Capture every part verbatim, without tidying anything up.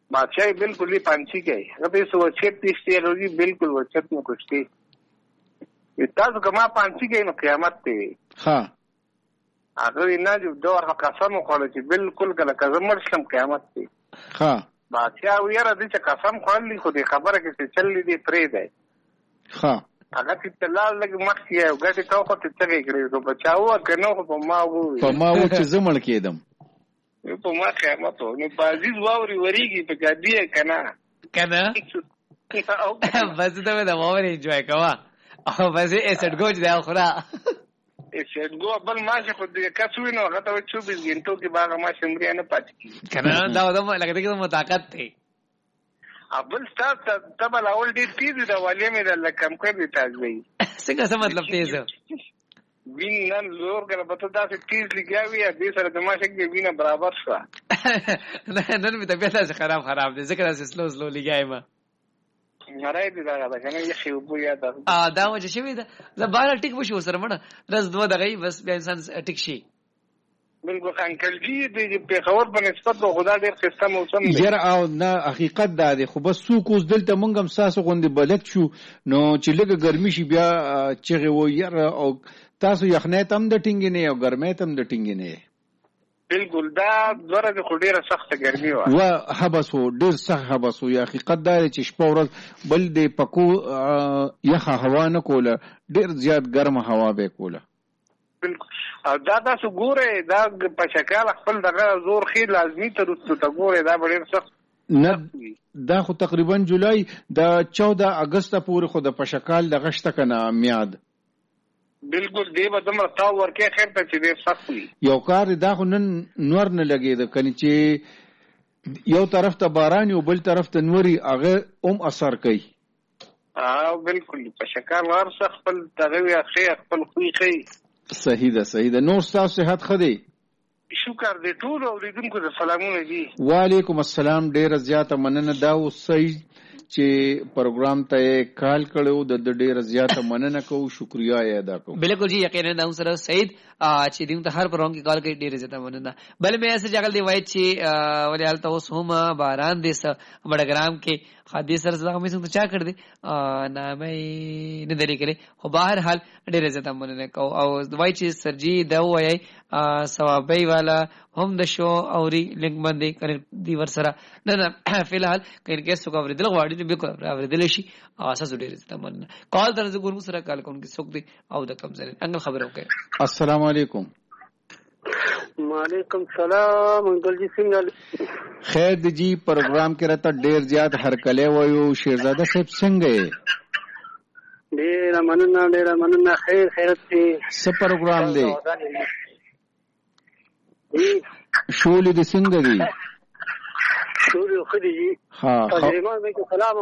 بادشاہ بالکل ہی پانچی کے ہے سو وچیت تیستی ہے بالکل وچیت میں کچھ تھی تاسو کما پانچی کے نو قیامت تے ہاں هغه نه جو دوه قسم وکړل چې بالکل کله کزه مرشم قیامت ته ها بادشاہ ویره دې چې قسم خورلی خو دې خبره کې چې چللی دې پرې دی ها هغه چې تلال لګ مخ یې او ګټه تو خو ته څنګه کړی نو بچاو کنه خو په ما وو په ما وو چې زمړ کېدم په ما قیامت نو بازیز واوري وریږي په ګادی کنه کنه بس ته دا واوري انجوای کوا او بس یې سټ ګوج دی اخرا ایسه گو بل ماشه خود کسوی نو هغه ته چوبیس غنټو کې باغ ما شمریا نه پاتې کنه دا دا لکه دغه مطاقت ته ابل ستا تبل اول ډیر تیز دا ولې مې د لکم کړی تاسو څنګه څه مطلب تیز وین نن لور کله بته دا تیز لګیاوی دې سره د ماشه کې وینه برابر شو نن مې طبيعت څخه خراب خراب دي ځکه چې سلو سلو لګیایم نړۍ دې دا دا کنه یخي وبو یا دا ا دا وجه شوی دا زبر ټیک وشو سره مړه رس دوه دغه بس بیا انسان ټیک شي بالکل انکل جی دې په خبر په نسبت د خدا ډېر خسته موسم دی یره او نه حقیقت دا دی خو بس سو کوز دلته مونږ هم ساسو غوندې بلد شو نو چې لګه ګرمي شي بیا چغه و یره او تاسو یخنه تم د ټینګ نه او ګرمه تم د ټینګ نه بالکل دا دوره د خډيره سخت ګرمي و و حبسو ډیر سخت حبسو یا حقیقت دا چې شپه ورځ بل د پکو یخه هوا نه کوله ډیر زیات ګرمه هوا به کوله بالکل او دا تاسو ګوره دا په شکل خپل دغه زور خې لازمي تر څو ته ګوره دا ډیر سخت نه دا خو تقریبا جولای د چودہ اگست پورې خو د پشکال د غشت کنه میاد بالکل دی به دمر تا ورکه خیر ته چې دې سخت وي یو کار دا خو نن نور نه لګي د کني چې یو طرف ته باران او بل طرف ته نوري هغه اوم اثر کوي اه بالکل په شکل ور سخت خپل دغه خیر خپل خوې خې صحیح ده صحیح ده نور تاسو صحت خدي شکر دې ټول اوریدونکو ته سلامونه دي وعلیکم السلام ډیر زیاته مننه دا اوسئ چې پروګرام ته کال کړو د ډیر زیاته مننه کوو شکریا ادا کوم بالکل جی یقینا دا سره سعید چې دیم ته هر پروګرام کې کال کوي ډیر زیاته مننه بل مې اسه جګل دی وای چې ولې حالت اوس هم باران دې س بڑګرام کې خادي سر زغه مې څنګه چا کړ دي نه مې نه درې کړي خو بهر حال ډیر زیاته مننه کو او وای چې سرجی دا وای ثوابي والا هم د شو اوري لینک باندې کړي دی ور سره نه نه فلحال کین کې څو خبرې دل غواړي بالکل اوریدل شي اساس ډیر زیاته مننه کال درځ ګورو سره کال کوم کې څوک دی او د کم زره انګل خبرو کوي السلام علیکم وعلیکم السلام انکل جی څنګه خیر دی جی پروګرام کې راته ډیر زیات هرکله وایو شیرزاده صاحب څنګه ډیر مننه ډیر مننه خیر خیرت دی څه پروګرام دی شولې د څنګه دی شولې خدي جی ها تقریبا علیکم السلام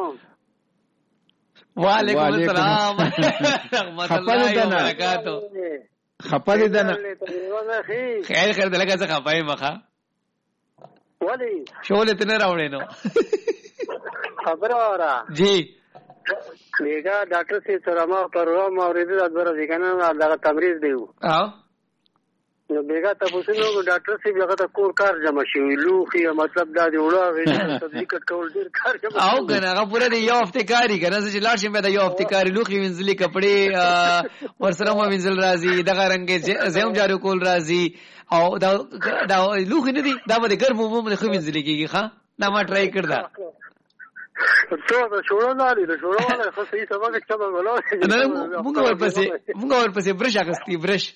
وعلیکم السلام رحمت الله وبرکاتہ خپل دنه خیر خیر دلګه څه خپای مخه ولی شولې تنه راوړې نو خبر اورا جی میګه ډاکټر سي سره ما پروګرام اوریدل د ورځې کنه دا تمرین دیو ها نو بیګه تاسو نو ډاکټر سي هغه ته کور کار جمع شوی لوخي مطلب دا دی وړه غوښتل تبلیغ کول ډیر کار جمع او کنه هغه پوره دی یو هفته کاری کنه چې لاړ شي مې دا یو هفته کاری لوخي وینځلي کپڑے ورسره مو وینځل راځي دغه رنګ زم جارو کول راځي او دا دا لوخي نه دی دا به ګرمو مو نه خو وینځلي کیږي ښا دا ما ټرای کړدا ته دا شوړو نه لري دا شوړو ولا خو صحیح سبا کې چا غلو نه موږ ورپسې موږ ورپسې برش اخستي برش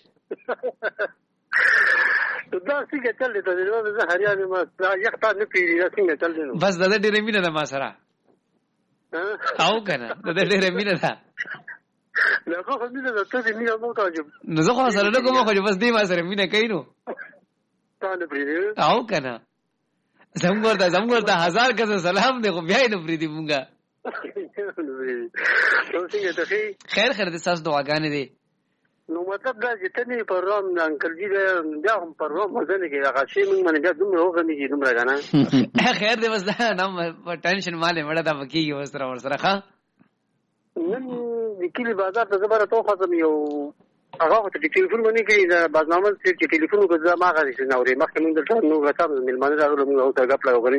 دا څنګه چل دی ته زه هریانه ما یو تا نه پیری څنګه چل دی بس دا ډېر مینه ده ما سره او کنه دا ډېر مینه ده نو خو مینه ده ته مینه مو تعجب نو زه خو سره نه کوم خو بس دې ما سره مینه کوي نو تا نه پیری او کنه زموږ ته زموږ ته هزار کسه سلام دی خو بیا نه پری دی مونږه نو څنګه ته خیر خیر دې تاسو دعاګانې دي نو مطلب دا چې ته نه پروګرام نه انکل جی دا هم پروګرام مزه نه کوي هغه شی موږ باندې بیا دومره وګڼي چې دومره کنه خیر دې بس دا نو ټینشن مالې مړه دا وکیږي وسره ورسره ښه نن د کلی بازار ته زبره تو ختم یو هغه ته ټلیفون باندې کوي دا بازنامه چې ټلیفون کو ځما غږی نه اوري مخکې موږ دلته نو غتام ملمانه راغلو موږ او ته غپلا وګورئ